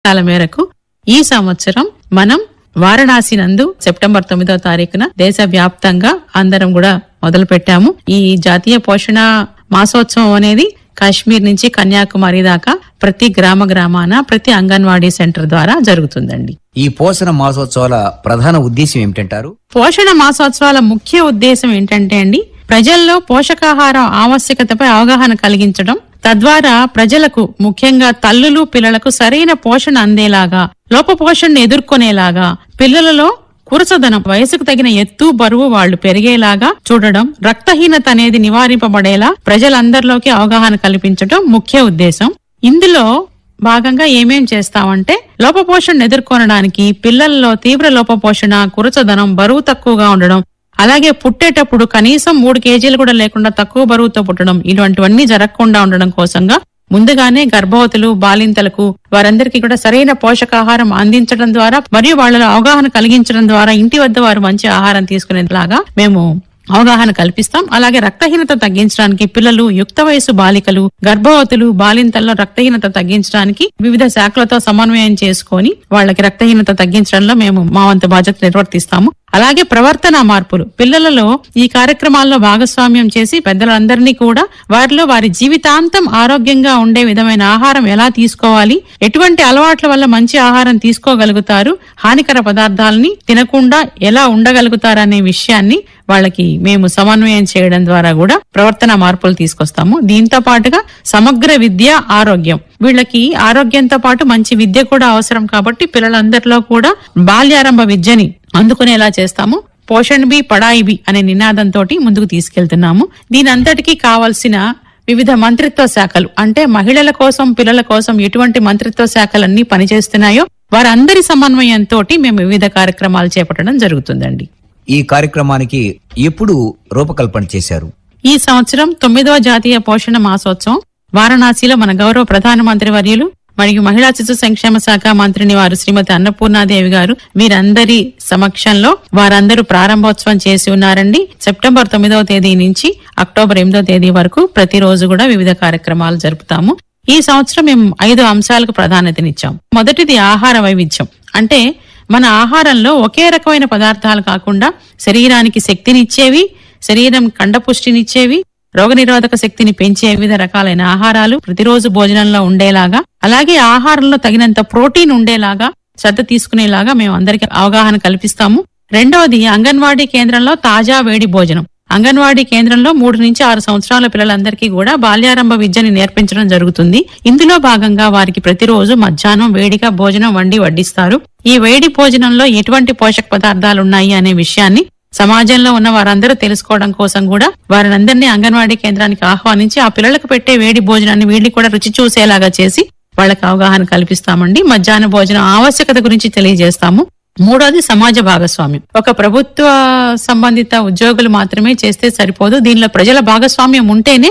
ఆదేశాల మేరకు ఈ సంవత్సరం మనం వారణాసి నందు సెప్టెంబర్ 9వ తారీఖున దేశవ్యాప్తంగా అందరం కూడా మొదలు పెట్టాము. ఈ జాతీయ పోషణ మాసోత్సవం అనేది కాశ్మీర్ నుంచి కన్యాకుమారి దాకా ప్రతి గ్రామాన ప్రతి అంగన్వాడీ సెంటర్ ద్వారా జరుగుతుందండి. ఈ పోషణ మాసోత్సవాల ప్రధాన ఉద్దేశం ఏమిటంటారు? పోషణ మాసోత్సవాల ముఖ్య ఉద్దేశం ఏంటంటే అండి, ప్రజల్లో పోషకాహారం ఆవశ్యకతపై అవగాహన కలిగించడం, తద్వారా ప్రజలకు ముఖ్యంగా తల్లులు పిల్లలకు సరైన పోషణ అందేలాగా, లోపపోషణను ఎదుర్కొనేలాగా, పిల్లలలో కురసదనం వయసుకు తగిన ఎత్తు బరువు వాళ్లు పెరిగేలాగా చూడడం, రక్తహీనత అనేది నివారింపబడేలా ప్రజలందరిలోకి అవగాహన కల్పించడం ముఖ్య ఉద్దేశం. ఇందులో భాగంగా ఏమేం చేస్తామంటే, లోపపోషణను ఎదుర్కొనడానికి పిల్లల్లో తీవ్ర లోపపోషణ, కురచదనం, బరువు తక్కువగా ఉండడం, అలాగే పుట్టేటప్పుడు కనీసం 3 కేజీలు కూడా లేకుండా తక్కువ బరువుతో పుట్టడం, ఇటువంటివన్నీ జరగకుండా ఉండడం కోసంగా ముందుగానే గర్భవతులు, బాలింతలకు వారందరికీ కూడా సరైన పోషకాహారం అందించడం ద్వారా మరియు వాళ్ళలో అవగాహన కలిగించడం ద్వారా ఇంటి వద్ద వారు మంచి ఆహారం తీసుకునేలాగా మేము అవగాహన కల్పిస్తాం. అలాగే రక్తహీనత తగ్గించడానికి పిల్లలు, యుక్త వయసు బాలికలు, గర్భవతులు, బాలింతల్లో రక్తహీనత తగ్గించడానికి వివిధ శాఖలతో సమన్వయం చేసుకొని వాళ్ళకి రక్తహీనత తగ్గించడంలో మేము మా వంతు బాధ్యత నిర్వర్తిస్తాము. అలాగే ప్రవర్తన మార్పులు పిల్లలలో ఈ కార్యక్రమాల్లో భాగస్వామ్యం చేసి పెద్దలందరినీ కూడా వారిలో వారి జీవితాంతం ఆరోగ్యంగా ఉండే విధమైన ఆహారం ఎలా తీసుకోవాలి, ఎటువంటి అలవాట్ల వల్ల మంచి ఆహారం తీసుకోగలుగుతారు, హానికర పదార్థాలని తినకుండా ఎలా ఉండగలుగుతారనే విషయాన్ని వాళ్ళకి మేము సమన్వయం చేయడం ద్వారా కూడా ప్రవర్తన మార్పులు తీసుకొస్తాము. దీంతో పాటుగా సమగ్ర విద్య, ఆరోగ్యం, వీళ్ళకి ఆరోగ్యంతో పాటు మంచి విద్య కూడా అవసరం కాబట్టి పిల్లలందరిలో కూడా బాల్యారంభ విద్యని అందుకునేలా చేస్తాము. పోషణ్ బి పడాయి బి అనే నినాదంతో ముందుకు తీసుకెళ్తున్నాము. దీని అంతటికీ కావాల్సిన వివిధ మంత్రిత్వ శాఖలు, అంటే మహిళల కోసం, పిల్లల కోసం ఎటువంటి మంత్రిత్వ శాఖలన్నీ పనిచేస్తున్నాయో వారందరి సమన్వయంతో మేము వివిధ కార్యక్రమాలు చేపట్టడం జరుగుతుందండి. ఈ కార్యక్రమానికి ఎప్పుడు రూపకల్పన చేశారు? ఈ సంవత్సరం 9వ జాతీయ పోషణ మాసోత్సవం వారణాసిలో మన గౌరవ ప్రధానమంత్రి వర్యులు మరియు మహిళా శిశు సంక్షేమ శాఖ మంత్రిని వారు శ్రీమతి అన్నపూర్ణాదేవి గారు వీరందరి సమక్షంలో వారందరూ ప్రారంభోత్సవం చేసి ఉన్నారండి. సెప్టెంబర్ 9వ తేదీ నుంచి అక్టోబర్ 8వ తేదీ వరకు ప్రతిరోజు కూడా వివిధ కార్యక్రమాలు జరుపుతాము. ఈ సంవత్సరం మేము 5 అంశాలకు ప్రాధాన్యతనిచ్చాం. మొదటిది ఆహార వైవిధ్యం. అంటే మన ఆహారంలో ఒకే రకమైన పదార్థాలు కాకుండా శరీరానికి శక్తినిచ్చేవి, శరీరం కండపుష్టినిచ్చేవి, రోగనిరోధక శక్తిని పెంచే వివిధ రకాలైన ఆహారాలు ప్రతిరోజు భోజనంలో ఉండేలాగా, అలాగే ఆహారంలో తగినంత ప్రోటీన్ ఉండేలాగా శ్రద్ధ తీసుకునేలాగా మేము అందరికీ అవగాహన కల్పిస్తాము. రెండవది అంగన్వాడీ కేంద్రంలో తాజా వేడి భోజనం. అంగన్వాడీ కేంద్రంలో 3 నుంచి 6 సంవత్సరాల పిల్లలందరికీ కూడా బాల్యారంభ విద్యని నేర్పించడం జరుగుతుంది. ఇందులో భాగంగా వారికి ప్రతిరోజు మధ్యాహ్నం వేడిగా భోజనం వడ్డిస్తారు. ఈ వేడి భోజనంలో ఎటువంటి పోషక పదార్థాలు ఉన్నాయి అనే విషయాన్ని సమాజంలో ఉన్న వారందరూ తెలుసుకోవడం కోసం కూడా వారందరినీ అంగన్వాడీ కేంద్రానికి ఆహ్వానించి ఆ పిల్లలకు పెట్టే వేడి భోజనాన్ని వీళ్ళు కూడా రుచి చూసేలాగా చేసి వాళ్ళకి అవగాహన కల్పిస్తామండి. మధ్యాహ్న భోజనం ఆవశ్యకత గురించి తెలియజేస్తాము. మూడోది సమాజ భాగస్వామ్యం. ఒక ప్రభుత్వ సంబంధిత ఉద్యోగులు మాత్రమే చేస్తే సరిపోదు, దీనిలో ప్రజల భాగస్వామ్యం ఉంటేనే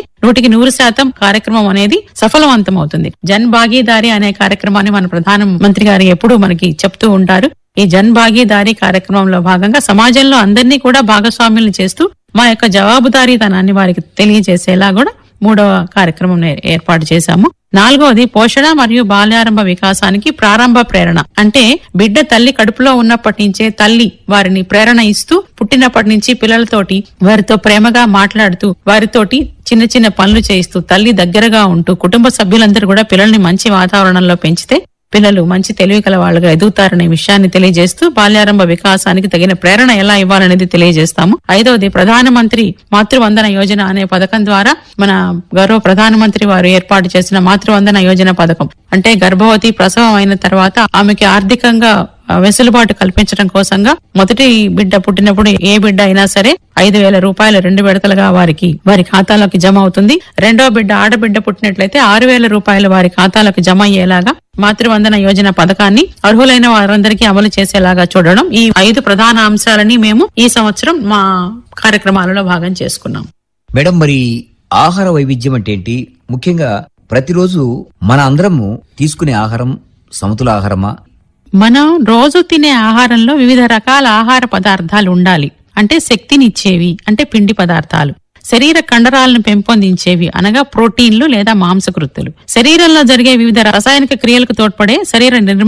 100% కార్యక్రమం అనేది సఫలవంతం అవుతుంది. జన్ భాగీదారీ అనే కార్యక్రమాన్ని మన ప్రధానమంత్రి గారు ఎప్పుడూ మనకి చెప్తూ ఉంటారు. ఈ జన్ భాగీదారీ కార్యక్రమంలో భాగంగా సమాజంలో అందరినీ కూడా భాగస్వామ్యం చేస్తూ మా యొక్క జవాబుదారీతనాన్ని వారికి తెలియజేసేలా కూడా 3వ కార్యక్రమం ఏర్పాటు చేశాము. 4వది పోషణ మరియు బాల్యారంభ వికాసానికి ప్రారంభ ప్రేరణ. అంటే బిడ్డ తల్లి కడుపులో ఉన్నప్పటి నుంచే తల్లి వారిని ప్రేరణ ఇస్తూ పుట్టినప్పటి నుంచి పిల్లలతోటి వారితో ప్రేమగా మాట్లాడుతూ వారితోటి చిన్న చిన్న పనులు చేయిస్తూ తల్లి దగ్గరగా ఉంటూ కుటుంబ సభ్యులందరూ కూడా పిల్లల్ని మంచి వాతావరణంలో పెంచితే పిల్లలు మంచి తెలివి కల వాళ్ళుగా ఎదుగుతారనే విషయాన్ని తెలియజేస్తూ బాల్యారంభ వికాసానికి తగిన ప్రేరణ ఎలా ఇవ్వాలనేది తెలియజేస్తాము. 5వది ప్రధానమంత్రి మాతృవందన యోజన అనే పథకం ద్వారా మన గౌరవ ప్రధానమంత్రి వారు ఏర్పాటు చేసిన మాతృవందన యోజన పథకం. అంటే గర్భవతి ప్రసవం అయిన తర్వాత ఆమెకి ఆర్థికంగా వెసులుబాటు కల్పించడం కోసంగా మొదటి బిడ్డ పుట్టినప్పుడు ఏ బిడ్డ అయినా సరే 5,000 రూపాయలు 2 విడతలుగా వారి ఖాతాలోకి జమ అవుతుంది. రెండో బిడ్డ ఆడబిడ్డ పుట్టినట్లయితే 6,000 రూపాయలు వారి ఖాతాలోకి జమ అయ్యేలాగా మాతృవందన యోజన పథకాన్ని అర్హులైన వారందరికీ అమలు చేసేలాగా చూడడం. ఈ 5 ప్రధాన అంశాలని మేము ఈ సంవత్సరం మా కార్యక్రమాలలో భాగం చేసుకున్నాం. మేడం, మరి ఆహార వైవిధ్యం అంటే ఏంటి? ముఖ్యంగా ప్రతిరోజు మన అందరము తీసుకునే ఆహారం సమతుల ఆహారమా? మనం రోజు తినే ఆహారంలో వివిధ రకాల ఆహార పదార్థాలు ఉండాలి. అంటే శక్తినిచ్చేవి, అంటే పిండి పదార్థాలు, శరీర కండరాలను పెంపొందించేవి అనగా ప్రోటీన్లు లేదా మాంసకృత్తులు, శరీరంలో జరిగే వివిధ రసాయనిక క్రియలకు తోడ్పడే శరీర నిర్మాణ